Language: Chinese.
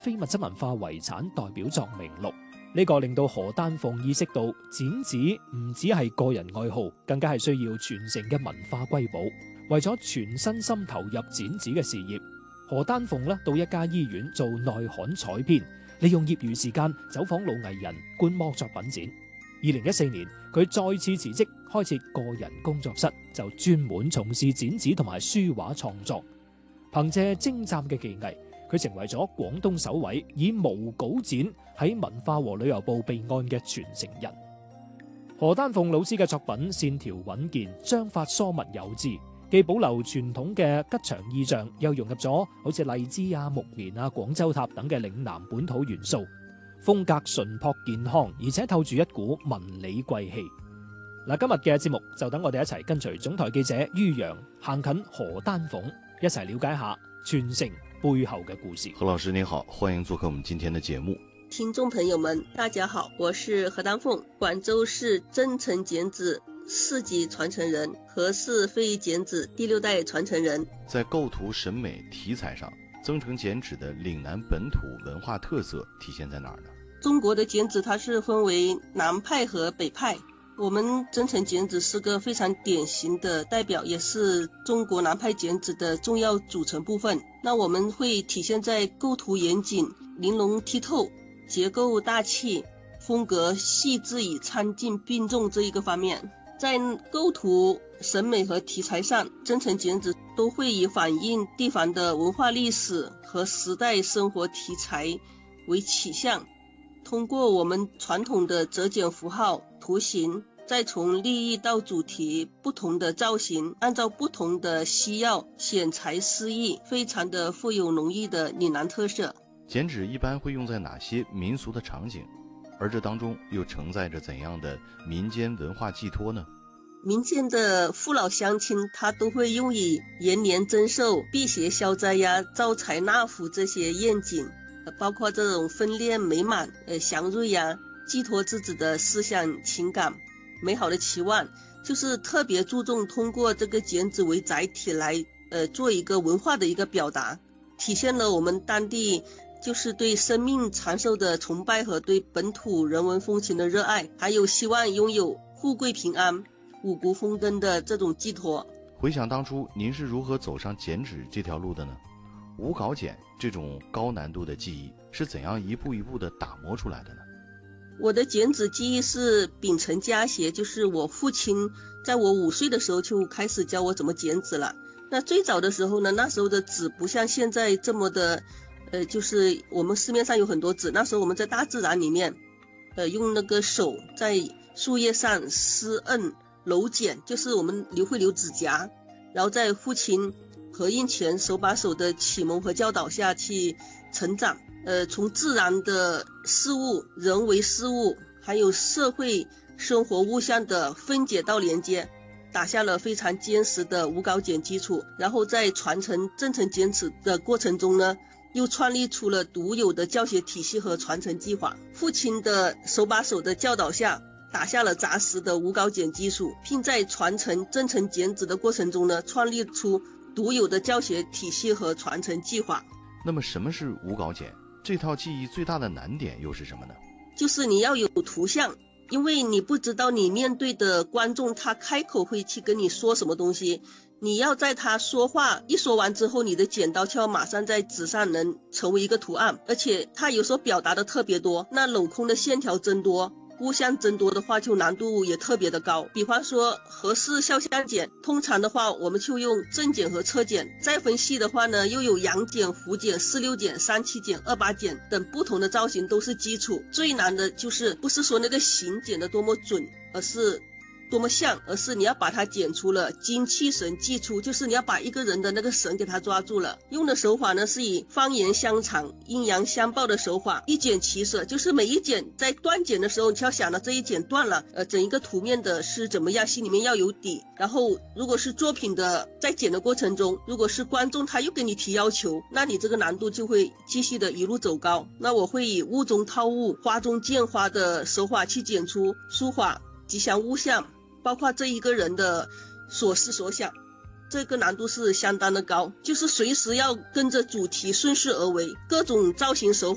非物質文化遺產代表作名錄。呢個令到何丹鳳意識到剪紙唔只係個人愛好，更加係需要傳承嘅文化瑰寶。為咗全身心投入剪紙嘅事業，何丹鳳到一家醫院做內刊採編，利用業餘時間走訪老藝人觀摩作品展。2014年，佢再次辭職，開設個人工作室，就專門從事剪紙同埋書畫創作。憑借精湛嘅技藝，佢成為咗廣東首位以無稿剪喺文化和旅遊部備案嘅傳承人。何丹鳳老師嘅作品線條穩健，章法疏密有致，既保留傳統嘅吉祥意象，又融入咗好似荔枝啊、木棉啊、廣州塔等嘅嶺南本土元素，風格淳樸健康，而且透住一股文理貴氣。嗱，今日嘅節目就等我哋一齊跟隨總台記者于洋行近何丹鳳，一齊了解下傳承背後嘅故事。 何老師您好，歡迎做客我們今天的節目。 聽眾朋友們大家好，我是何丹鳳，廣州市增城剪紙4級傳承人，何氏非遺剪紙第6代傳承人。 在構圖審美題材上，增城剪紙的嶺南本土文化特色體現在哪兒呢？ 中國的剪紙它是分為南派和北派，我們增城剪紙是個非常典型的代表，也是中國南派剪紙的重要組成部分。那我們會體現在構圖嚴謹、玲瓏剔透、結構大氣、風格細緻與參勁並重這一個方面。在構圖審美和題材上，增城剪紙都會以反映地方的文化歷史和時代生活題材為取向，通過我們傳統的折剪符號、圖形，再從立意到主題不同的造型，按照不同的需要選材施意，非常的富有濃郁的嶺南特色。 剪紙一般會用在哪些民俗的場景？而這當中又承載着怎樣的民間文化寄託呢？ 民間的父老鄉親，他都會用以延年增壽、辟邪消災呀、招財納福這些願景，包括這種婚戀美滿、祥瑞呀，寄託自己的思想情感、美好的期望，就是特別注重通過這個剪紙為載體來做一個文化的一個表達，體現了我們當地就是對生命長壽的崇拜和對本土人文風情的熱愛，還有希望擁有富貴平安、五穀豐登的這種寄託。 回想當初您是如何走上剪紙這條路的呢？無稿剪這種高難度的技藝是怎樣一步一步的打磨出來的呢？ 我的剪紙技藝是秉承家學，就是我父親在我5歲的時候就開始教我怎麼剪紙了。那最早的時候呢，那時候的紙不像現在這麼的就是我們市面上有很多紙，那時候我們在大自然裏面用那個手在樹葉上撕摁揉剪，就是我們會留指甲，然後在父親和印前手把手的啟蒙和教導下去成長，從自然的事物、人為事物還有社會生活物象的分解到連接，打下了非常堅實的無稿剪基礎。然後在傳承增城剪紙的過程中呢，又創立出了獨有的教學體系和傳承計劃。父親的手把手的教導下，打下了紮實的無稿剪基礎，並在傳承增城剪紙的過程中呢，創立出獨有的教學體系和傳承計劃。 那麼什麼是無稿剪？這套技藝最大的難點又是什麼呢？ 就是你要有圖像，因為你不知道你面對的觀眾他開口會去跟你說什麼東西，你要在他說話一說完之後，你的剪刀就要馬上在紙上能成為一個圖案，而且他有時候表達的特別多，那鏤空的線條增多，物象增多的話，就難度也特別的高。比方說何氏肖像剪，通常的話我們就用正剪和側剪，再分細的話呢，又有陽剪、弧剪、46剪、37剪、28剪等不同的造型都是基礎。最難的就是不是說那個形剪得多麼準，而是多麼像，而是你要把它剪出了精氣神寄出，就是你要把一個人的那個神給它抓住了。用的手法呢是以方言相長、陰陽相報的手法，一剪齊捨，就是每一剪在斷剪的時候，你就要想到這一剪斷了，整一個圖面的是怎麼樣，心裏面要有底。然後如果是作品的在剪的過程中，如果是觀眾他又給你提要求，那你這個難度就會繼續的一路走高。那我會以物中套物、花中見花的手法去剪出書法、吉祥物象，包括這一個人的所思所想，這個難度是相當的高，就是隨時要跟着主題順勢而為，各種造型手